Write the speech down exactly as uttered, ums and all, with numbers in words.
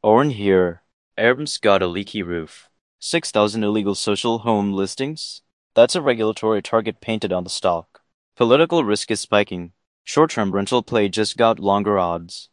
Oren here. Aram's got a leaky roof. six thousand illegal social home listings? That's a regulatory target painted on the stock. Political risk is spiking. Short-term rental play just got longer odds.